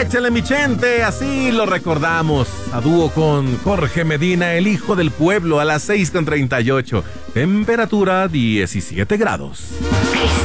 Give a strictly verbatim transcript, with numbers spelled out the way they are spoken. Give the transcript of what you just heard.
Échale mi chente, así lo recordamos. A dúo con Jorge Medina, el hijo del pueblo, a las seis con treinta y ocho. Temperatura diecisiete grados.